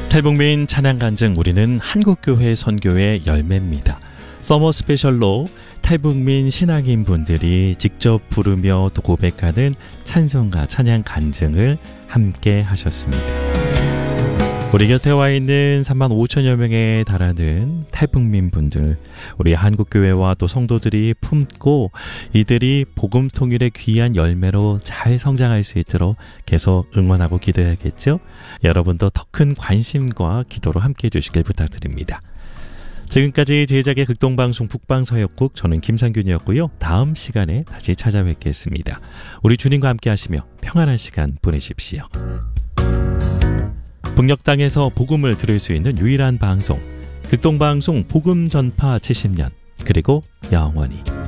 탈북민 찬양간증, 우리는 한국교회 선교의 열매입니다. 서머 스페셜로 탈북민 신앙인분들이 직접 부르며 또 고백하는 찬송가 찬양 간증을 함께 하셨습니다. 우리 곁에 와 있는 3만 5천여 명에 달하는 탈북민 분들, 우리 한국교회와 또 성도들이 품고 이들이 복음 통일의 귀한 열매로 잘 성장할 수 있도록 계속 응원하고 기도해야겠죠? 여러분도 더 큰 관심과 기도로 함께 해주시길 부탁드립니다. 지금까지 제작의 극동방송 북방서역국, 저는 김상균이었고요. 다음 시간에 다시 찾아뵙겠습니다. 우리 주님과 함께 하시며 평안한 시간 보내십시오. 북녘 땅에서 복음을 들을 수 있는 유일한 방송, 극동방송 복음 전파 70년, 그리고 영원히.